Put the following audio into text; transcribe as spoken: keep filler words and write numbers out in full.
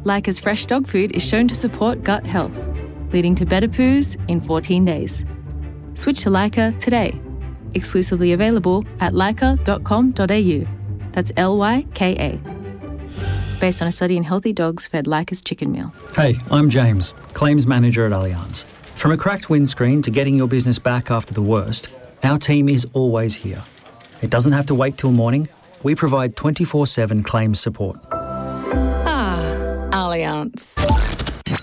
Leica's fresh dog food is shown to support gut health, leading to better poos in fourteen days. Switch to Leica today. Exclusively available at leica dot com dot a u. That's L Y K A. Based on a study in healthy dogs fed Leica's chicken meal. Hey, I'm James, Claims Manager at Allianz. From a cracked windscreen to getting your business back after the worst, our team is always here. It doesn't have to wait till morning. We provide twenty-four seven claims support. Ah, Allianz.